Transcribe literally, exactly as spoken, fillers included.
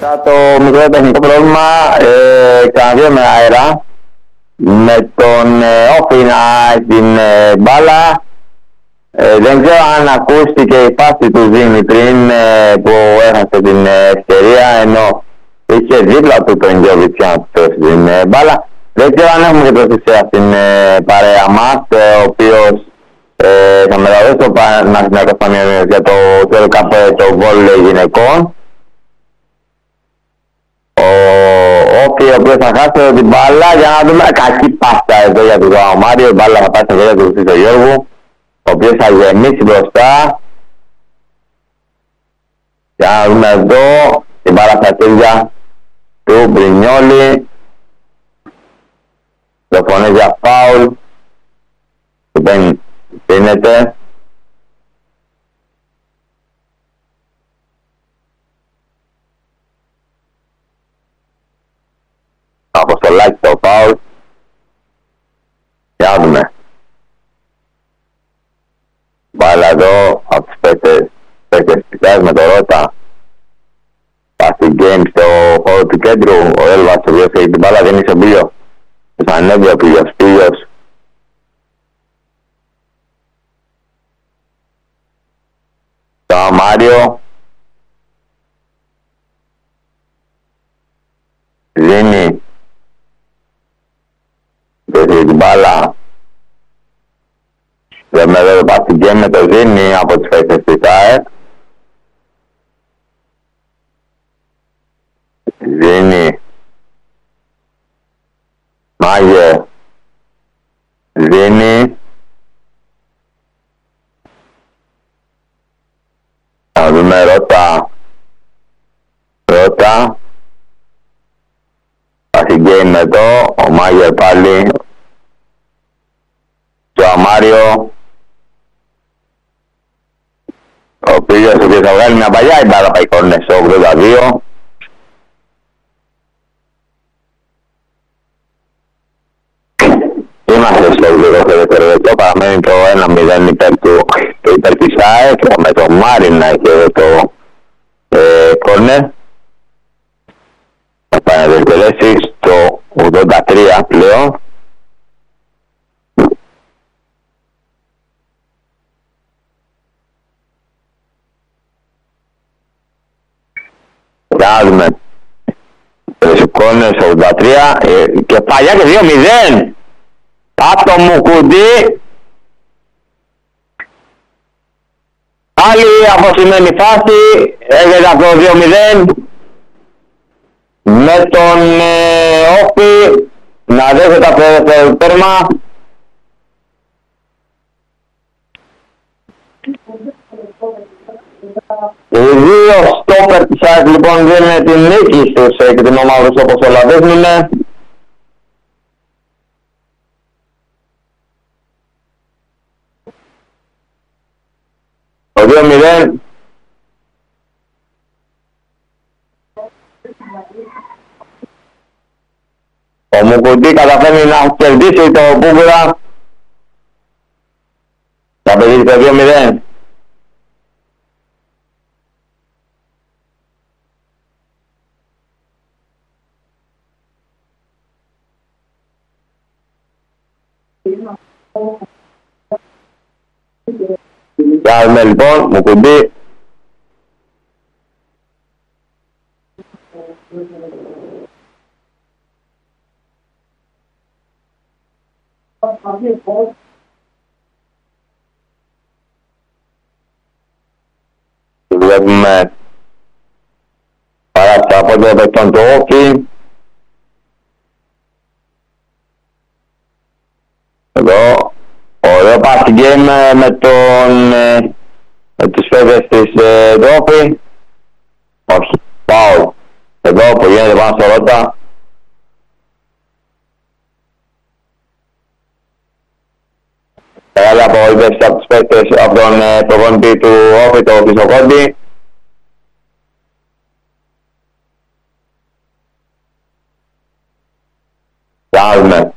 Μετά το μικρό τεχνικό πρόβλημα, ε, ξαναβγαίνουμε αέρα με τον ε, Όφινα στην ε, μπάλα. Ε, δεν ξέρω αν ακούστηκε η φάση του Ζήνη πριν ε, που έχασε την ε, ευκαιρία, ενώ είχε δίπλα του τον Γιώβιτσιαν στην ε, μπάλα. Δεν ξέρω αν έχουμε και το Θησέα στην ε, παρέα μας, ε, ο οποίος ε, θα μεταδώσει το Παναθηναϊκό Πανιόνιος για το World Cup, το βόλεϊ γυναικών. Ο Όφη, ο οποίος θα χάσει την μπάλα, για να δούμε κακή πάστα εδώ για τον Μάριο. Η μπάλα θα πάει στα χέρια του Χρήστο Γιώργου, ο οποίος θα γεμίσει μπροστά. Για να δούμε εδώ την μπάλα στα χέρια του Μπρινιόλη. Το φωνές για φάουλ που δεν δίνεται. Αποστολάκι το φάουλ. Για να δούμε. Μπάλα εδώ από τους παίκτες παίκτες με το Ρώτα. Passing game στο χώρο του κέντρου. Ο Έλβας, ο οποίος έχει την μπάλα, δίνει στον Πίλιο. Τους ανέβει ο Πίλιος, Πίλιος. Το Μάριο. Δίνει. Δίνει την μπάλα. Δεν με εδώ το passing game με το Ζήνη από τις παίκτες της ΑΕ. Ζήνη. Μάγε. Ζήνη. Θα δούμε Ρώτα. Ρώτα. Passing game εδώ. Ο Μάγε πάλι. Το Αμάριο. Ο Πίλιος, ο οποίος θα βγάλει μια παλιά, η μπάλα πάει κόρνες στο ογδόντα δύο. Είμαστε στο γλυκό δευτερόλεπτο, παραμένει το ένα μηδέν υπέρ του υπέρ της ΑΕ και με το Μάριν να έχει εδώ το ε, κόρνερ. Θα πάει να διεκπαιρέσει στο ογδόντα τρία πλέον. Για να δούμε. Κόρνερ στο ογδόντα τρία ε, και παλιά και δύο μηδέν. Άτο μου κουντί. Άλλη αφοσιμένη φάση. Έγινε αυτό δύο μηδέν. Με τον ε, Όφη να δέχεται από το τέρμα. Οι δύο στόπερ της ΑΕΚ λοιπόν δίνουν την νίκη στους και την ομάδα τους, όπως όλα δείχνουν. Το δύο μηδέν. Ο Μουκουντή καταφέρνει να κερδίσει το Μπούγκουρα. Θα πετύχει το δύο μηδέν. Κάνουμε λοιπόν, Μουκουντή. Βλέπουμε παρά τα πόδια παιχτών του Όφη. Εδώ ωραίο passing game με τον με τους παίκτες της Όφη. Όχι, πάω εδώ που γίνεται πάνω στο Ρώτα. Μεγάλη απογοήτευση από τους παίκτες, από τον προπονητή του Όφη, το Χρυσοκόντη. Κάνουμε.